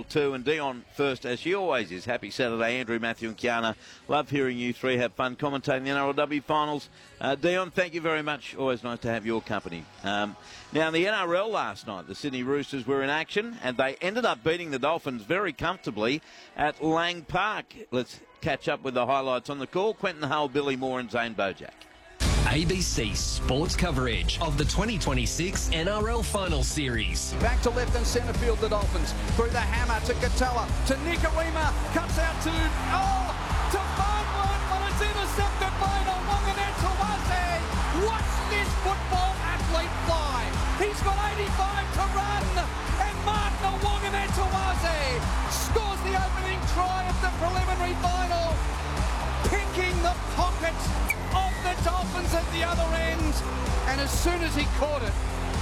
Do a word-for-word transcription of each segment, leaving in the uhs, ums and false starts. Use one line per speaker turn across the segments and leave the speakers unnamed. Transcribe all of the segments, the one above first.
two. And Dion first, as she always is. Happy Saturday, Andrew, Matthew and Kiana. Love hearing you three have fun commentating the N R L W finals. Uh, Dion, thank you very much. Always nice to have your company. Um, now, in the N R L last night, the Sydney Roosters were in action and they ended up beating the Dolphins very comfortably at Lang Park. Let's catch up with the highlights on the call. Quentin Hull, Billy Moore and Zane Bojack.
A B C Sports coverage of the twenty twenty-six N R L Final Series.
Back to left and centre field, the Dolphins. Through the hammer to Katoa, to Nikorima, cuts out to, oh, to Barnwood, but it's intercepted by Wanganetawase. Watch this football athlete fly. He's got eighty-five to run, and Mark Wanganetawase scores the opening try of the preliminary final, pinking the pocket of the Dolphins at the other end, and as soon as he caught it,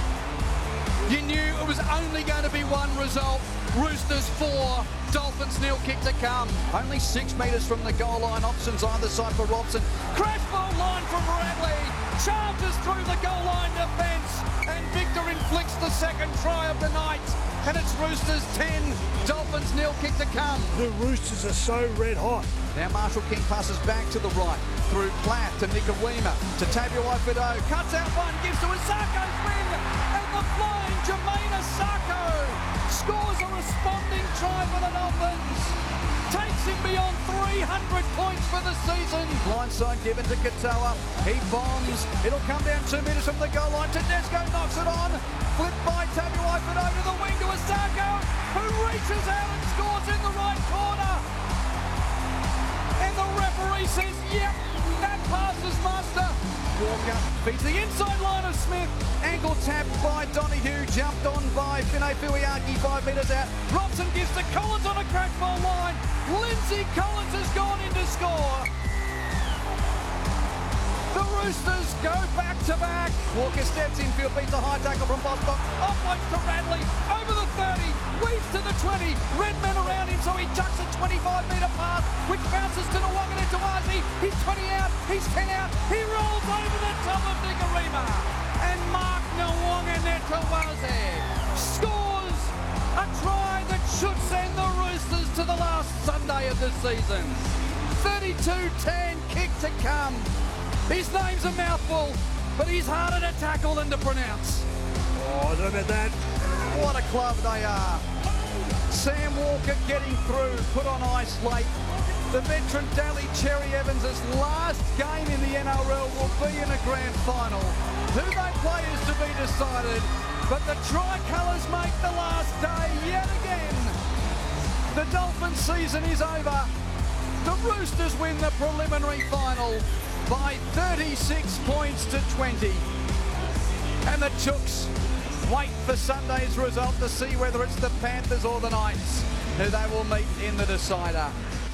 you knew it was only going to be one result. Roosters four, Dolphins nil, kick to come. Only six metres from the goal line, options either side for Robson. Crash ball line from Bradley, charges through the goal line defence, and Victor inflicts the second try of the night. And it's Roosters ten, Dolphins nil, kick to come.
The Roosters are so red hot.
Now Marshall King passes back to the right, through Platt to Nikorima, to Tabuai Fido, cuts out one, gives to Asako win, and the flying Jermaine Asako scores a responding try for the Dolphins. Takes him beyond three hundred points for the season. Blindside given to Katoa. He bombs. It'll come down two metres from the goal line. Tedesco knocks it on. Flipped by Tabuai Fido to the wing to Asako, who reaches out and scores in the right corner. And the referee says, yep, that pass is master. Walker feeds the inside line of Smith. Ankle tapped by Donahue. Jumped on by Finay Fuiaki five metres out. Robson gives to Collins on a crash ball line. Lindsay Collins has gone in to score. The Roosters go back to back. Walker steps infield, beats a high tackle from Bostock. Offloads to Radley, over the thirty, weaves to the twenty. Redman around him, so he chucks a twenty-five metre pass, which bounces to Wanganetawase. He's twenty out, he's ten out. He rolls over the top of Nikorima. And Mark Wanganetawase scores a try that should send the Roosters to the last Sunday of the season. thirty-two ten, kick to come. His name's a mouthful, but he's harder to tackle than to pronounce.
Oh, I don't know about that.
What a club they are. Sam Walker getting through, put on ice late. The veteran Daly Cherry Evans' last game in the N R L will be in a grand final. Who they play is to be decided, but the Tricolours make the last day yet again. The Dolphins season is over. The Roosters win the preliminary final by thirty-six points to twenty. And the Chooks wait for Sunday's result to see whether it's the Panthers or the Knights who they will meet in the decider.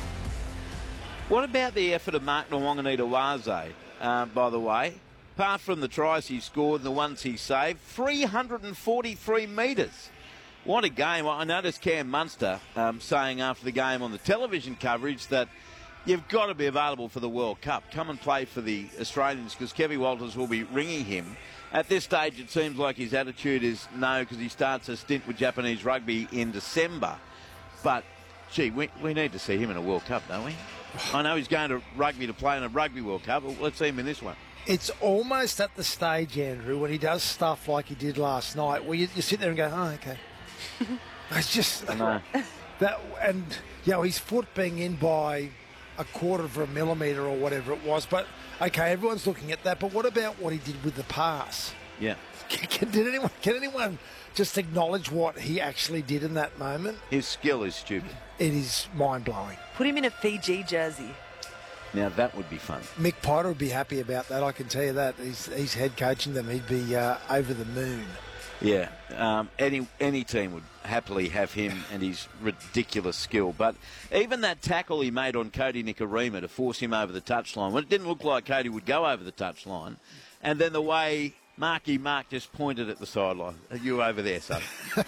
What about the effort of Mark Wanganetawase, uh, by the way? Apart from the tries he scored and the ones he saved, three hundred forty-three metres. What a game. I noticed Cam Munster um, saying after the game on the television coverage that you've got to be available for the World Cup. Come and play for the Australians because Kevin Walters will be ringing him. At this stage, it seems like his attitude is no because he starts a stint with Japanese rugby in December. But, gee, we, we need to see him in a World Cup, don't we? I know he's going to rugby to play in a Rugby World Cup, but let's see him in this one.
It's almost at the stage, Andrew, when he does stuff like he did last night, where you, you sit there and go, oh, okay. It's just
I know.
that, and you know, his foot being in by a quarter of a millimetre or whatever it was. But okay, everyone's looking at that. But what about what he did with the pass?
Yeah.
Can, can, did anyone? Can anyone just acknowledge what he actually did in that moment?
His skill is stupid.
It is mind blowing.
Put him in a Fiji jersey.
Now that would be fun.
Mick Potter would be happy about that. I can tell you that. He's he's head coaching them. He'd be uh, over the moon.
Yeah, um, any any team would happily have him and his ridiculous skill. But even that tackle he made on Cody Nikorima to force him over the touchline, when it didn't look like Cody would go over the touchline, and then the way Marky Mark just pointed at the sideline. Are you over there, son?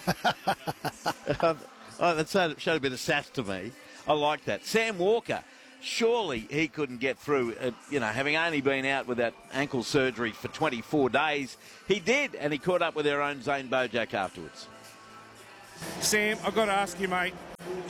oh, that showed, showed a bit of sass to me. I like that. Sam Walker. Surely he couldn't get through, uh, you know, having only been out with that ankle surgery for twenty-four days. He did, and he caught up with our own Zane Bojack afterwards.
Sam, I've got to ask you, mate,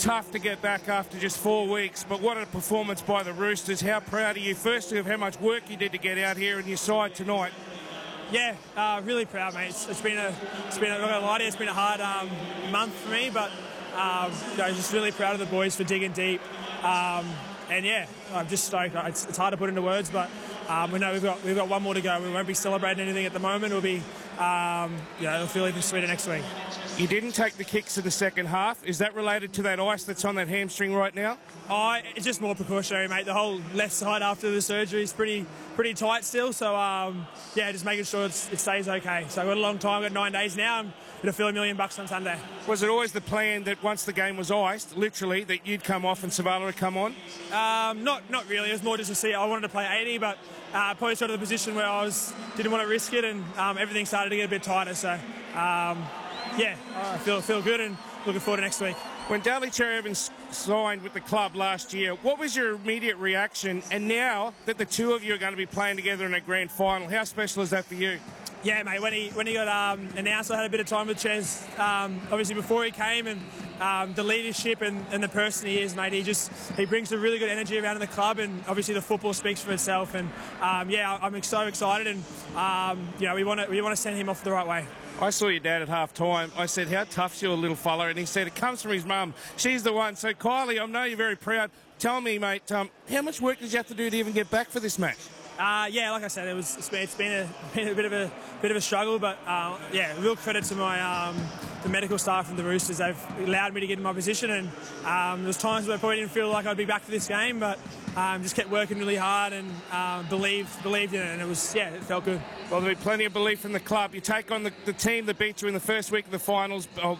tough to get back after just four weeks, but what a performance by the Roosters. How proud are you, firstly, of how much work you did to get out here and your side tonight?
Yeah, uh, really proud, mate. It's, it's been a, it's been a, I'm not gonna lie to you, it's been a hard um, month for me, but um, you know, just really proud of the boys for digging deep. Um, and yeah, I'm just stoked. It's, it's hard to put into words, but um, we know we've got we've got one more to go. We won't be celebrating anything at the moment. It'll be, um, you know, it'll feel even sweeter next week.
You didn't take the kicks in the second half. Is that related to that ice that's on that hamstring right now?
Oh, it's just more precautionary, mate. The whole left side after the surgery is pretty pretty tight still. So, um, yeah, just making sure it's, it stays okay. So I've got a long time, I've got nine days now. I'm going to feel a million bucks on Sunday.
Was it always the plan that once the game was iced, literally, that you'd come off and Savala would come on?
Um, not not really. It was more just to see. I wanted to play eighty, but uh, probably sort of the position where I was didn't want to risk it, and um, everything started to get a bit tighter. So, um, yeah, I feel feel good and looking forward to next week.
When Daly Cherry Evans signed with the club last year, what was your immediate reaction? And now that the two of you are going to be playing together in a grand final, how special is that for you?
Yeah, mate, when he when he got um, announced, I had a bit of time with Ches, um, obviously before he came, and um, the leadership and, and the person he is, mate, he just he brings a really good energy around in the club, and obviously the football speaks for itself. And um, yeah, I'm so excited, and um, you know, we want to we want to send him off the right way.
I saw your dad at half time. I said, how tough's your little fella? And he said, it comes from his mum. She's the one. So, Kylie, I know you're very proud. Tell me, mate, um, how much work did you have to do to even get back for this match?
Uh, yeah, like I said, it was it's been, it's been, a, been a bit of a bit of a struggle, but uh, yeah, real credit to my um, the medical staff from the Roosters. They've allowed me to get in my position, and um, there was times where I probably didn't feel like I'd be back for this game, but um, just kept working really hard and um, believed believed in it, and it was yeah, it felt good.
Well, there'll be plenty of belief in the club. You take on the, the team that beat you in the first week of the finals, or,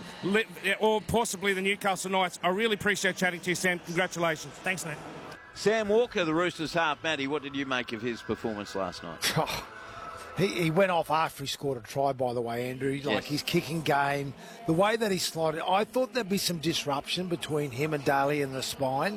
or possibly the Newcastle Knights. I really appreciate chatting to you, Sam. Congratulations.
Thanks, mate.
Sam Walker, the Roosters half. Matty, what did you make of his performance last night?
Oh, he, he went off after he scored a try, by the way, Andrew. Like
yes.
His kicking game, the way that he slotted, I thought there'd be some disruption between him and Daly in the spine.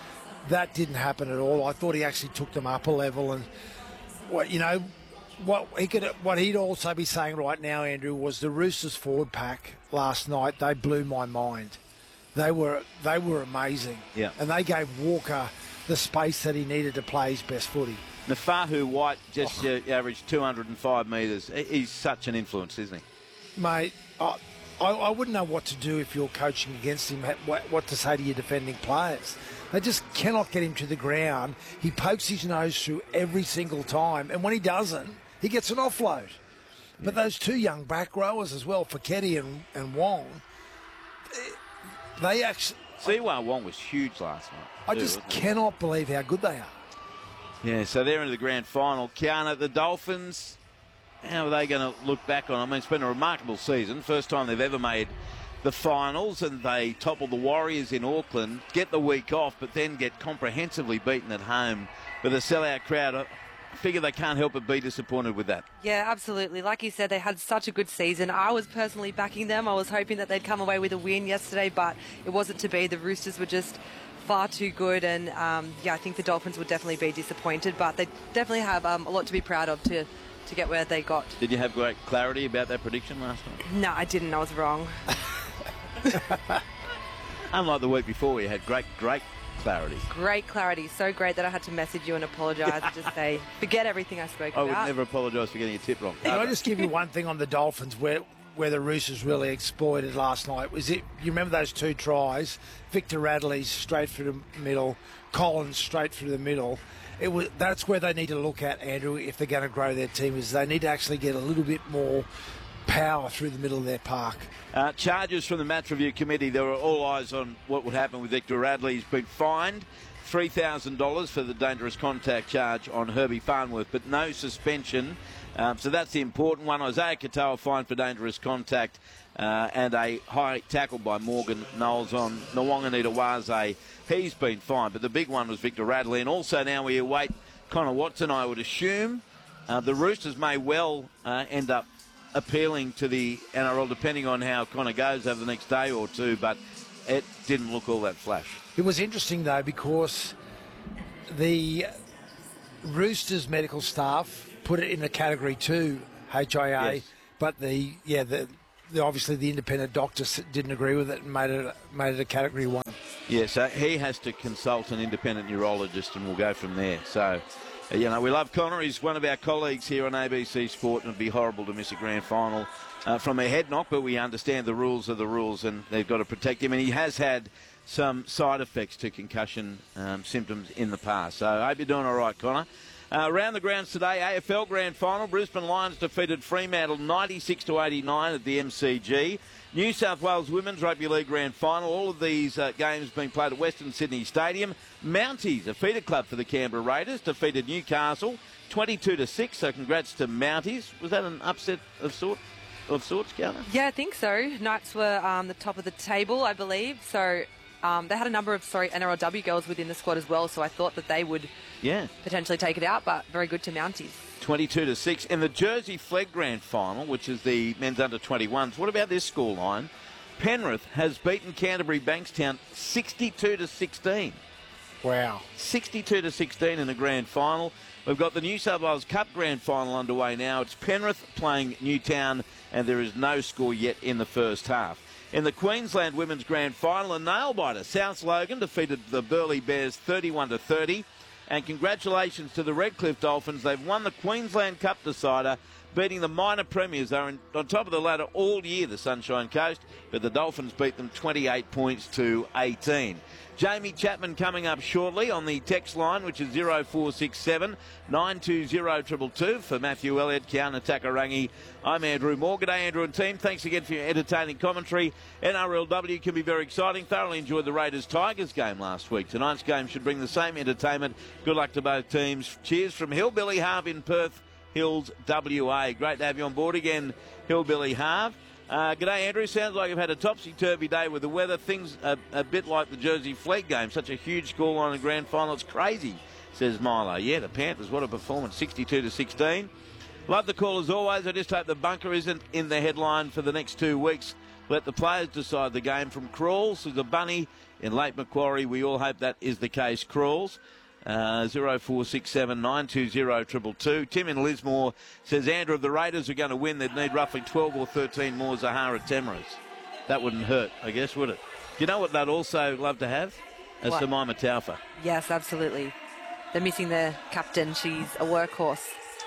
That didn't happen at all. I thought he actually took them up a level, and what you know, what he could, what he'd also be saying right now, Andrew, was the Roosters forward pack last night. They blew my mind. They were they were amazing.
Yeah.
And they gave Walker the space that he needed to play his best footy.
Nafahu White just oh. uh, averaged two hundred five metres. He's such an influence, isn't he?
Mate, I, I, I wouldn't know what to do if you're coaching against him, what, what to say to your defending players. They just cannot get him to the ground. He pokes his nose through every single time, and when he doesn't, he gets an offload. Yeah. But those two young back rowers as well, Foketi and, and Wong, they, they actually...
Siwa Wong was huge last night.
I
too,
just cannot believe how good they are.
Yeah, so they're into the grand final. Kiana, the Dolphins, how are they going to look back on? I mean, it's been a remarkable season. First time they've ever made the finals, and they topple the Warriors in Auckland, get the week off, but then get comprehensively beaten at home with a sellout crowd. I figure they can't help but be disappointed with that.
Yeah, absolutely. Like you said, they had such a good season. I was personally backing them. I was hoping that they'd come away with a win yesterday, but it wasn't to be. The Roosters were just far too good, and um, yeah, I think the Dolphins would definitely be disappointed, but they definitely have um, a lot to be proud of to, to get where they got.
Did you have great clarity about that prediction last night?
No, I didn't. I was wrong.
Unlike the week before, we had great, great clarity.
Great clarity. So great that I had to message you and apologise and just say, forget everything I spoke
I
about.
I would never apologise for getting a tip wrong.
Can I just give you one thing on the Dolphins where where the Roosters really exploited last night? Was it, you remember those two tries? Victor Radley's straight through the middle, Collins straight through the middle. It was, that's where they need to look at, Andrew, if they're going to grow their team, is they need to actually get a little bit more power through the middle of their park.
Uh, charges from the match review committee. There were all eyes on what would happen with Victor Radley. He's been fined three thousand dollars for the dangerous contact charge on Herbie Farnworth, but no suspension. Um, so that's the important one. Isaiah Katoa fined for dangerous contact uh, and a high tackle by Morgan Knowles on Nwonganita Waze. He's been fined, but the big one was Victor Radley. And also now we await Connor Watson, I would assume. Uh, the Roosters may well uh, end up appealing to the N R L, depending on how Connor goes over the next day or two, but it didn't look all that flash.
It was interesting, though, because the Roosters medical staff put it in a category two H I A,
yes.
but the yeah the, the obviously the independent doctors didn't agree with it and made it made it a category one.
Yeah, so he has to consult an independent neurologist and we'll go from there. So, uh, you know, we love Connor. He's one of our colleagues here on A B C Sport, and it'd be horrible to miss a grand final uh, from a head knock, but we understand the rules are the rules and they've got to protect him. And he has had some side effects to concussion um, symptoms in the past. So I hope you're doing all right, Connor. Uh, around the grounds today, A F L Grand Final. Brisbane Lions defeated Fremantle ninety-six to eighty-nine at the M C G. New South Wales Women's Rugby League Grand Final. All of these uh, games being played at Western Sydney Stadium. Mounties, a feeder club for the Canberra Raiders, defeated Newcastle twenty-two to six. So congrats to Mounties. Was that an upset of sort? Of sorts, Kiana?
Yeah, I think so. Knights were um, the top of the table, I believe. So um, they had a number of sorry N R L W girls within the squad as well. So I thought that they would
yeah.
potentially take it out, but very good to Mounties.
twenty-two to six. In the Jersey Flegg Grand Final, which is the men's under twenty-ones, what about this scoreline? Penrith has beaten Canterbury Bankstown sixty-two to sixteen.
Wow.
sixty-two to sixteen in the grand final. We've got the New South Wales Cup Grand Final underway now. It's Penrith playing Newtown, and there is no score yet in the first half. In the Queensland Women's Grand Final, a nail-biter. South Logan defeated the Burleigh Bears thirty-one to thirty. And congratulations to the Redcliffe Dolphins. They've won the Queensland Cup decider, beating the minor premiers. They're in, on top of the ladder all year, the Sunshine Coast, but the Dolphins beat them twenty-eight points to eighteen. Jamie Chapman coming up shortly on the text line, which is oh four six seven, nine two zero, two two two for Matthew Elliott, Kiana Takarangi. I'm Andrew Moore. G'day, Andrew and team. Thanks again for your entertaining commentary. N R L W can be very exciting. Thoroughly enjoyed the Raiders-Tigers game last week. Tonight's game should bring the same entertainment. Good luck to both teams. Cheers from Hillbilly Harv in Perth Hills, W A. Great to have you on board again, Hillbilly Harv. Uh, g'day, Andrew. Sounds like you've had a topsy-turvy day with the weather. Things are a bit like the Jersey Flegg game. Such a huge scoreline in the grand final. It's crazy, says Milo. Yeah, the Panthers, what a performance. sixty-two to sixteen. Love the call as always. I just hope the bunker isn't in the headline for the next two weeks. Let the players decide the game. From Crawls to the Bunny in Lake Macquarie, we all hope that is the case. Crawls. Uh, oh four six seven, nine two zero, two two two. Tim in Lismore says, Andrew, if the Raiders are going to win, they'd need roughly twelve or thirteen more Zahara Temras. That wouldn't hurt, I guess, would it? Do you know what they'd also love to have? A
What?
Samaima Taufa.
Yes, absolutely. They're missing their captain. She's a workhorse.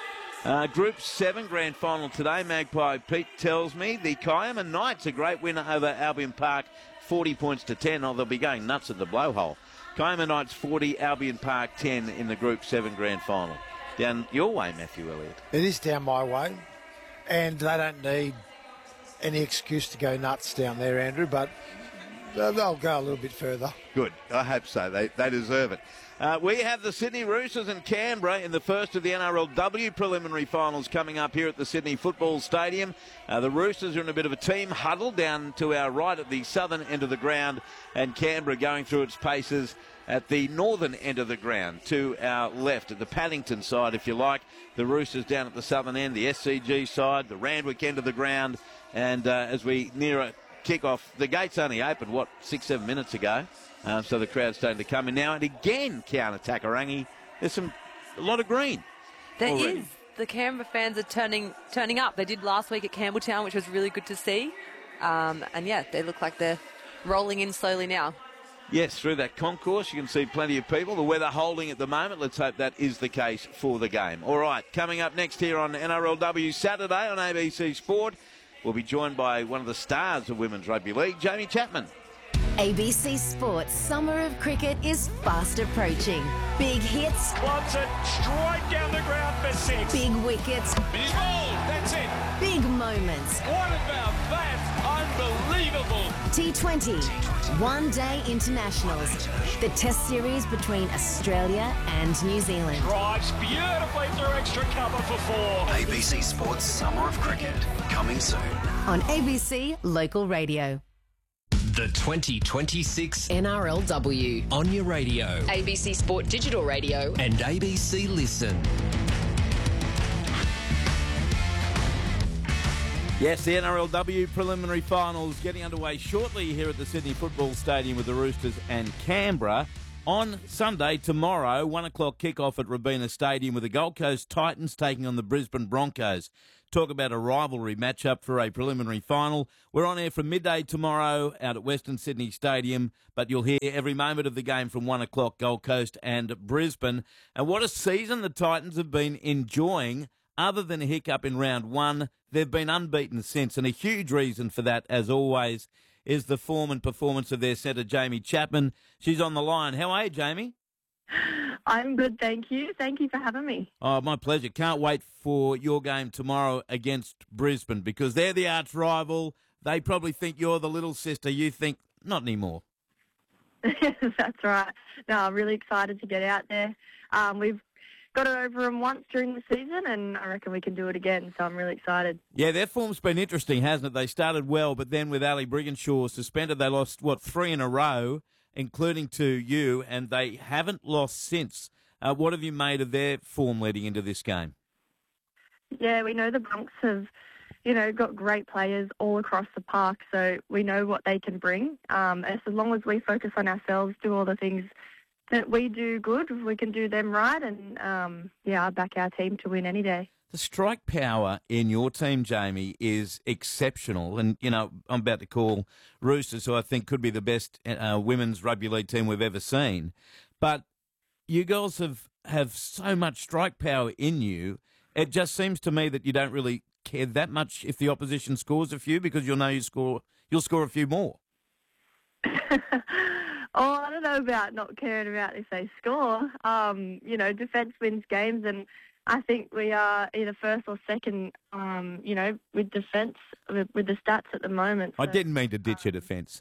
Uh, Group seven Grand Final today. Magpie Pete tells me the Kiama Knights, a great winner over Albion Park, forty points to ten. Oh, they'll be going nuts at the blowhole. Kiama Knights forty, Albion Park ten in the Group seven Grand Final. Down your way, Matthew Elliott.
It is down my way, and they don't need any excuse to go nuts down there, Andrew, but they'll go a little bit further.
Good. I hope so. They, they deserve it. Uh, we have the Sydney Roosters and Canberra in the first of the N R L W preliminary finals coming up here at the Sydney Football Stadium. Uh, the Roosters are in a bit of a team huddle down to our right at the southern end of the ground, and Canberra going through its paces at the northern end of the ground to our left, at the Paddington side, if you like. The Roosters down at the southern end, the S C G side, the Randwick end of the ground, and uh, as we near a kick-off, the gates only opened, what, six, seven minutes ago. Um, so the crowd's starting to come in now. And again, Kiana Takarangi, there's some a lot of green.
There
already.
is. The Canberra fans are turning turning up. They did last week at Campbelltown, which was really good to see. Um, and, yeah, they look like they're rolling in slowly now.
Yes, through that concourse, you can see plenty of people. The weather holding at the moment. Let's hope that is the case for the game. All right, coming up next here on N R L W Saturday on A B C Sport, we'll be joined by one of the stars of Women's Rugby League, Jamie Chapman.
A B C Sports Summer of Cricket is fast approaching. Big hits.
Clubs it straight down the ground for six.
Big wickets.
He's bowled. That's it.
Big moments.
What about that? Unbelievable.
T twenty. One Day Internationals. The Test series between Australia and New Zealand.
Drives beautifully through extra cover for four.
A B C Sports Summer of Cricket, coming soon.
On A B C Local Radio.
The twenty twenty-six
N R L W.
on your radio
A B C Sport Digital Radio.
and A B C Listen.
Yes, the N R L W preliminary finals getting underway shortly here at the Sydney Football Stadium with the Roosters and Canberra. On Sunday, tomorrow, one o'clock kickoff at Robina Stadium with the Gold Coast Titans taking on the Brisbane Broncos. talk about a rivalry matchup for a preliminary final. We're on air from midday tomorrow out at Western Sydney Stadium, but you'll hear every moment of the game from one o'clock, Gold Coast and Brisbane. And what a season the Titans have been enjoying. Other than a hiccup in round one, they've been unbeaten since, and a huge reason for that, as always, is the form and performance of their centre, Jamie Chapman. She's on the line. How are you, Jamie?
I'm good, thank you. Thank you for having me.
Oh, my pleasure. Can't wait for your game tomorrow against Brisbane because they're the arch rival. They probably think you're the little sister. You think, not anymore.
That's right. No, I'm really excited to get out there. Um, we've got it over them once during the season, and I reckon we can do it again, so I'm really excited.
Yeah, their form's been interesting, hasn't it? They started well, but then with Ali Brigginshaw suspended, they lost, what, three in a row, including to you, and they haven't lost since. Uh, what have you made of their form leading into this game?
Yeah, we know the Bronx have, you know, got great players all across the park, so we know what they can bring. Um, as long as we focus on ourselves, do all the things that we do good, we can do them right, and, um, yeah, I back our team to win any day.
The strike power in your team, Jamie, is exceptional. And, you know, I'm about to call Roosters, who I think could be the best uh, women's rugby league team we've ever seen. But you girls have, have so much strike power in you. It just seems to me that you don't really care that much if the opposition scores a few because you'll know you score, you'll score a few more.
Oh, I don't know about not caring about if they score. Um, you know, defence wins games, and I think we are either first or second, um, you know, with defence, with, with the stats at the moment. So.
I didn't mean to ditch your defence.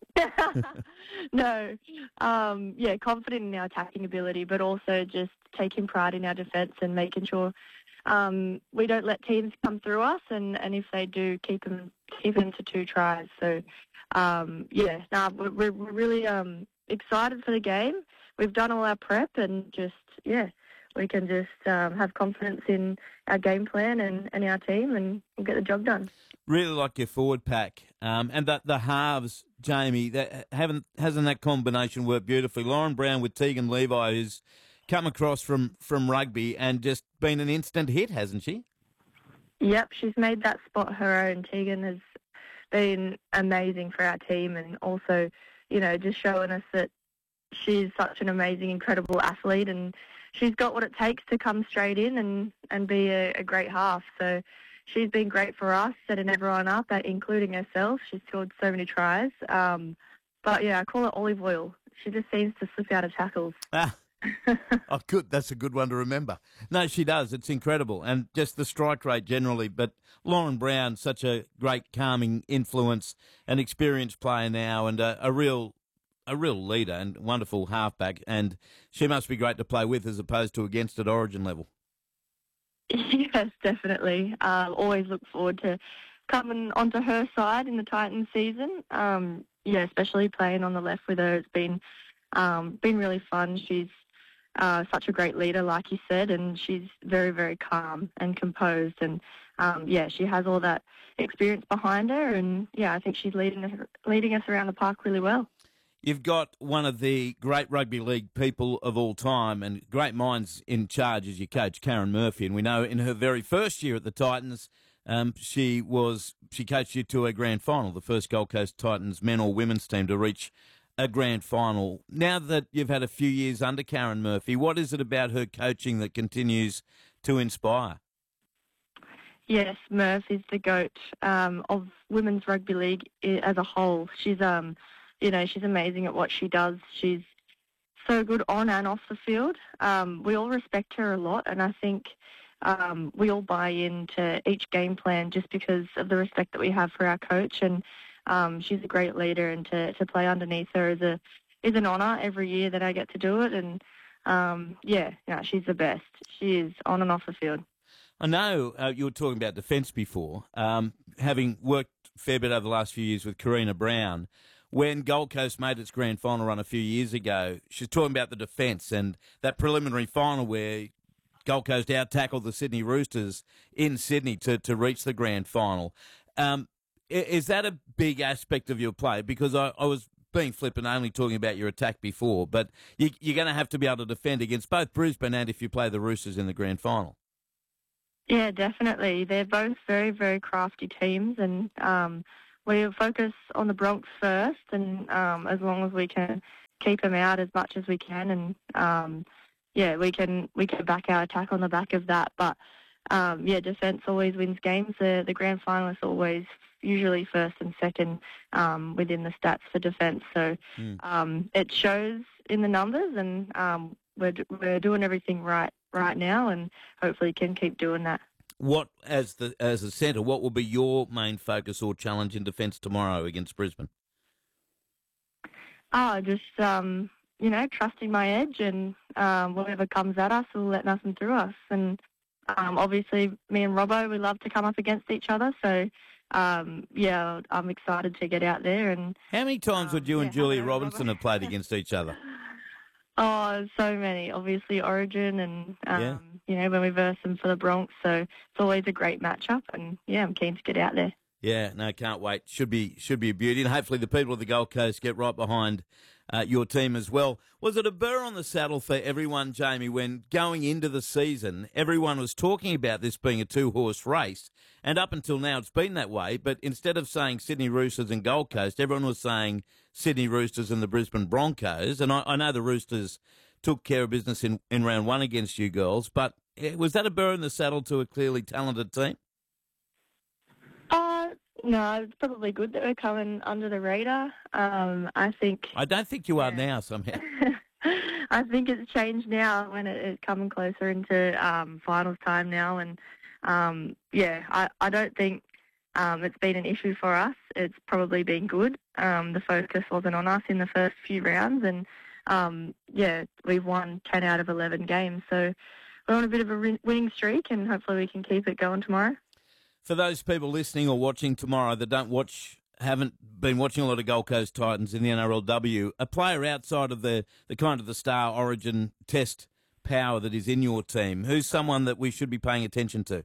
No. Um, yeah, confident in our attacking ability, but also just taking pride in our defence and making sure um, we don't let teams come through us, and, and if they do, keep them, keep them to two tries. So, um, yeah, no, we're, we're really um, excited for the game. We've done all our prep and just, yeah, we can just um, have confidence in our game plan and, and our team, and we'll get the job done.
Really like your forward pack, um, and that the halves, Jamie. That haven't hasn't that combination worked beautifully? Lauren Brown with Tegan Levi, who's come across from, from rugby and just been an instant hit, hasn't she?
Yep, she's made that spot her own. Tegan has been amazing for our team, and also, you know, just showing us that she's such an amazing, incredible athlete, and she's got what it takes to come straight in and, and be a, a great half. So she's been great for us, setting everyone up, including herself. She's scored so many tries. Um, but, yeah, I call her olive oil. She just seems to slip out of tackles.
Ah. Oh, good. That's a good one to remember. No, she does. It's incredible. And just the strike rate generally. But Lauren Brown, such a great calming influence, an experienced player now, and a, a real a real leader and wonderful halfback. And she must be great to play with as opposed to against at Origin level.
Yes, definitely. Um, always look forward to coming onto her side in the Titans season. Um, yeah, especially playing on the left with her. It's been um, been really fun. She's uh, such a great leader, like you said, and she's very, very calm and composed. And, um, yeah, she has all that experience behind her. And, yeah, I think she's leading us, leading us around the park really well.
You've got one of the great rugby league people of all time and great minds in charge as your coach, Karen Murphy. And we know in her very first year at the Titans, um, she was she coached you to a grand final, the first Gold Coast Titans men or women's team to reach a grand final. Now that you've had a few years under Karen Murphy, what is it about her coaching that continues to inspire?
Yes, Murph is the GOAT um, of women's rugby league as a whole. She's um. You know, she's amazing at what she does. She's so good on and off the field. Um, we all respect her a lot, and I think um, we all buy into each game plan just because of the respect that we have for our coach. And um, she's a great leader, and to, to play underneath her is a is an honour every year that I get to do it. And um, yeah, yeah, she's the best. She is on and off the field.
I know uh, you were talking about defence before, um, having worked a fair bit over the last few years with Karina Brown. When Gold Coast made its grand final run a few years ago, she's talking about the defence and that preliminary final where Gold Coast out-tackled the Sydney Roosters in Sydney to, to reach the grand final. Um, is that a big aspect of your play? Because I, I was being flippant only talking about your attack before, but you, you're going to have to be able to defend against both Brisbane and if you play the Roosters in the grand final.
Yeah, definitely. They're both very, very crafty teams, and um, we'll focus on the Bronx first, and um, as long as we can keep them out as much as we can, and um, yeah, we can we can back our attack on the back of that. But um, yeah, defence always wins games. The the grand finalists always usually first and second um, within the stats for defence. So
Mm.
um, it shows in the numbers, and um, we're we're doing everything right right now, and hopefully can keep doing that.
What, as the as a centre, what will be your main focus or challenge in defence tomorrow against Brisbane?
Oh, just, um, you know, trusting my edge, and um, whatever comes at us, we'll let nothing through us. And um, obviously, me and Robbo, we love to come up against each other. So, um, yeah, I'm excited to get out there. And
How many times would you
yeah,
and Julia
hello,
Robinson
Robbo.
have played against each other?
Oh, so many. Obviously, Origin, and um,
Yeah.
you know, when we verse them for the Bronx. So it's always a great matchup. And yeah, I'm keen to get out there.
Yeah, no, can't wait. Should be should be a beauty, and hopefully the people of the Gold Coast get right behind uh, your team as well. Was it a burr on the saddle for everyone, Jamie, when going into the season, everyone was talking about this being a two-horse race, and up until now it's been that way, but instead of saying Sydney Roosters and Gold Coast, everyone was saying Sydney Roosters and the Brisbane Broncos, and I, I know the Roosters took care of business in, in round one against you girls, but eh, was that a burr in the saddle to a clearly talented team?
Uh, no, it's probably good that we're coming under the radar. Um, I think
I don't think you are now somehow.
I think it's changed now when it, it's coming closer into um, finals time now, and um, yeah, I, I don't think um, it's been an issue for us. It's probably been good. Um, the focus wasn't on us in the first few rounds, and um, yeah, we've won ten out of eleven games, so we're on a bit of a win- winning streak, and hopefully we can keep it going tomorrow.
For those people listening or watching tomorrow that don't watch, haven't been watching a lot of Gold Coast Titans in the N R L W, a player outside of the, the kind of the star origin test power that is in your team, who's someone that we should be paying attention to?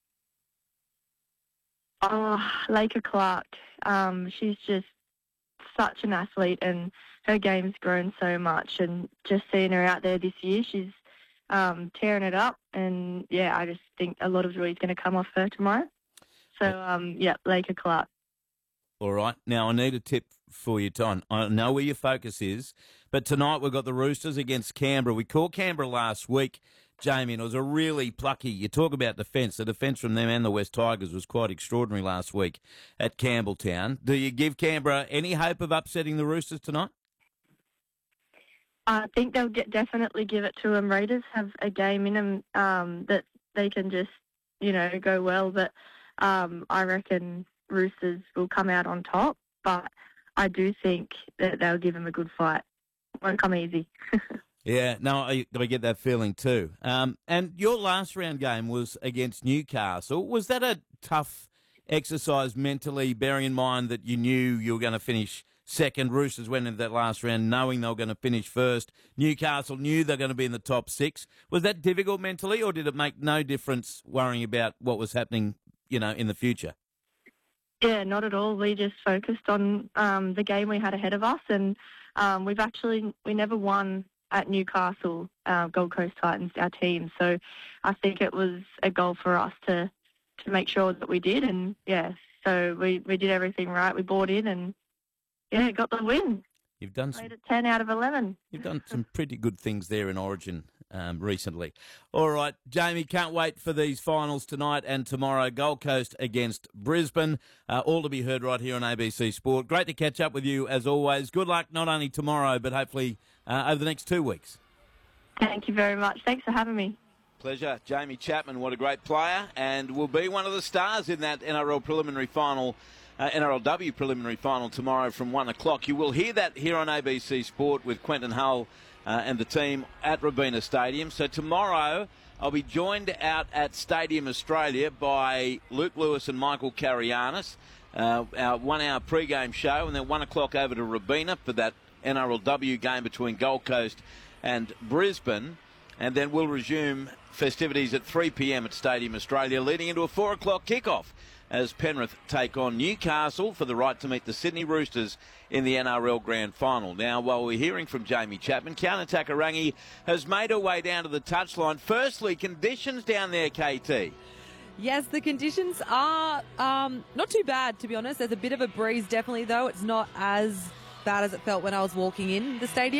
Oh, Laker Clark. Um, she's just such an athlete, and her game's grown so much. And just seeing her out there this year, she's um, tearing it up. And, yeah, I just think a lot of joy is going to come off her tomorrow. So, um, yeah, Laker Clark.
All right. Now, I need a tip for you, Ton. I know where your focus is, but tonight we've got the Roosters against Canberra. We called Canberra last week, Jamie, and it was a really plucky. You talk about defence. The defence from them and the West Tigers was quite extraordinary last week at Campbelltown. Do you give Canberra any hope of upsetting the Roosters tonight?
I think they'll get, definitely give it to them. Raiders have a game in them um, that they can just, you know, go well, but um, I reckon Roosters will come out on top, but I do think that they'll give them a good fight. Won't come easy.
Yeah, no, I, I get that feeling too. Um, and your last round game was against Newcastle. Was that a tough exercise mentally, bearing in mind that you knew you were going to finish second? Roosters went into that last round knowing they were going to finish first. Newcastle knew they were going to be in the top six. Was that difficult mentally, or did it make no difference worrying about what was happening, you know, in the future?
Yeah, not at all. We just focused on um, the game we had ahead of us, and um, we've actually we never won at Newcastle, uh, Gold Coast Titans, our team. So I think it was a goal for us to to make sure that we did, and yeah, so we, we did everything right. We bought in, and yeah, got the win.
You've done some,
Made it ten out of eleven.
You've done some pretty good things there in Origin um, recently. All right, Jamie, can't wait for these finals tonight and tomorrow. Gold Coast against Brisbane, uh, all to be heard right here on A B C Sport. Great to catch up with you as always. Good luck not only tomorrow but hopefully uh, over the next two weeks.
Thank you very much. Thanks for having me.
Pleasure. Jamie Chapman, what a great player, and will be one of the stars in that N R L preliminary final, uh, N R L W preliminary final tomorrow from one o'clock. You will hear that here on A B C Sport with Quentin Hull uh, and the team at Robina Stadium. So tomorrow I'll be joined out at Stadium Australia by Luke Lewis and Michael Carianis, uh, our one-hour pre-game show, and then one o'clock over to Robina for that N R L W game between Gold Coast and Brisbane. And then we'll resume festivities at three p.m. at Stadium Australia, leading into a four o'clock kickoff as Penrith take on Newcastle for the right to meet the Sydney Roosters in the N R L Grand Final. Now, while we're hearing from Jamie Chapman, Kiana Takarangi has made her way down to the touchline. Firstly, conditions down there, K T.
Yes, the conditions are um, not too bad, to be honest. There's a bit of a breeze, definitely, though. It's not as bad as it felt when I was walking in the stadium.